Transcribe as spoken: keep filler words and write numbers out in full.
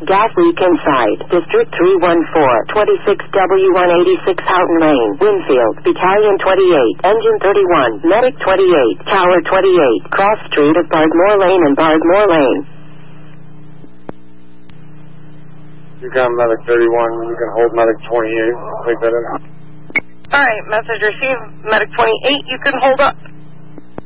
Gas leak inside. District three one four, twenty-six W one eighty-six Houghton Lane. Winfield. Battalion twenty-eight. Engine thirty-one. Medic twenty-eight. Tower twenty-eight. Cross street of Bardmore Lane and Bardmore Lane. You got Medic thirty-one. You can hold Medic twenty-eight. Take that in. All right, message received. Medic twenty-eight, you can hold up.